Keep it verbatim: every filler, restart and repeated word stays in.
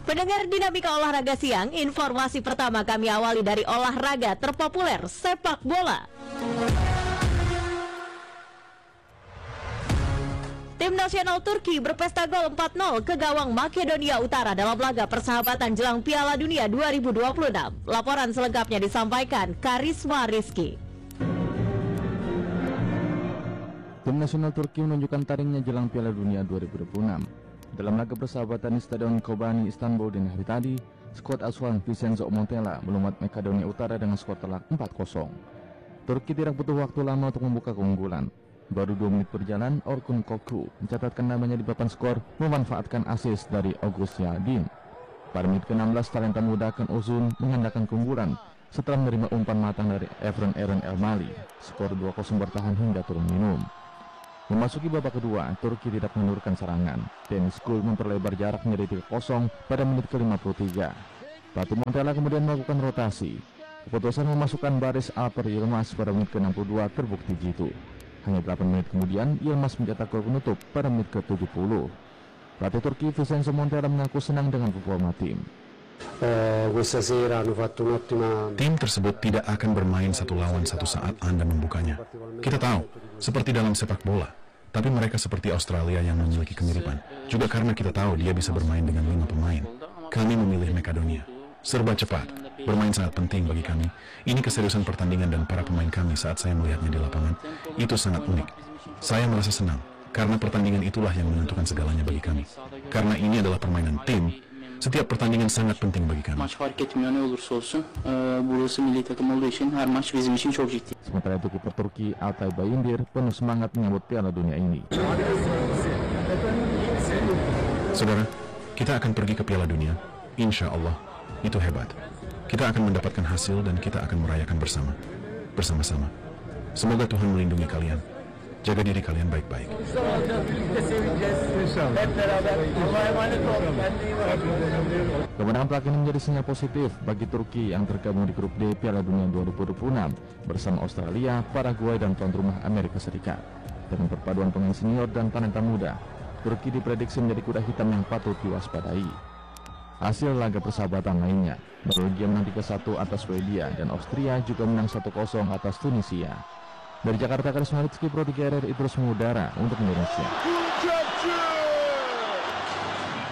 Pendengar Dinamika Olahraga Siang, informasi pertama kami awali dari olahraga terpopuler, sepak bola. Tim nasional Turki berpesta gol empat nol ke gawang Makedonia Utara dalam laga persahabatan jelang Piala Dunia dua ribu dua puluh enam. Laporan selengkapnya disampaikan Karisma Rizky. Tim nasional Turki menunjukkan taringnya jelang Piala Dunia dua ribu dua puluh enam. Dalam laga persahabatan di Stadion Kobani, Istanbul dini hari tadi, skuad asuhan Vincenzo Montella melumat Makedonia Utara dengan skor telak empat kosong. Turki tidak butuh waktu lama untuk membuka keunggulan. Baru dua menit berjalan, Orkun Kokku mencatatkan namanya di papan skor, memanfaatkan assist dari August Yadin. Pada menit ke enam belas, talenta muda Kan Ozun mengandalkan keunggulan setelah menerima umpan matang dari Evren Eren Elmali. Skor dua kosong bertahan hingga turun minum. Memasuki babak kedua, Turki tidak menurunkan serangan. Deniz Gül memperlebar jarak menjadi tiga kosong pada menit ke lima puluh tiga. Pelatih Montella kemudian melakukan rotasi. Keputusan memasukkan Baris Alper Yilmaz pada menit ke enam puluh dua terbukti jitu. Hanya delapan menit kemudian, Yilmaz mencetak gol penutup pada menit ke tujuh puluh. Pelatih Turki Vincenzo Montella mengaku senang dengan performa tim. Tim tersebut tidak akan bermain satu lawan satu saat Anda membukanya. Kita tahu, seperti dalam sepak bola, tapi mereka seperti Australia yang memiliki kemiripan. Juga karena kita tahu dia bisa bermain dengan lima pemain. Kami memilih Makedonia. Serba cepat, bermain sangat penting bagi kami. Ini keseriusan pertandingan dan para pemain kami saat saya melihatnya di lapangan. Itu sangat unik. Saya merasa senang, karena pertandingan itulah yang menentukan segalanya bagi kami. Karena ini adalah permainan tim, setiap pertandingan sangat penting bagi kami. Sementara itu kiper Turki Altay Bayındır penuh semangat menyambut Piala Dunia ini. Saudara, kita akan pergi ke Piala Dunia. Insya Allah, itu hebat. Kita akan mendapatkan hasil dan kita akan merayakan bersama, bersama-sama. Semoga Tuhan melindungi kalian. Jaga diri kalian baik-baik. Kemenangan plak ini menjadi sinyal positif bagi Turki yang tergabung di grup D Piala Dunia dua ribu dua puluh enam bersama Australia, Paraguay, dan tuan rumah Amerika Serikat. Dengan perpaduan pemain senior dan talenta muda, Turki diprediksi menjadi kuda hitam yang patut diwaspadai. Hasil laga persahabatan lainnya, Belgia menang tiga satu atas Swedia dan Austria juga menang satu kosong atas Tunisia. Dari Jakarta, Karisma Rizky, Pro tiga R R I terus mengudara untuk Indonesia.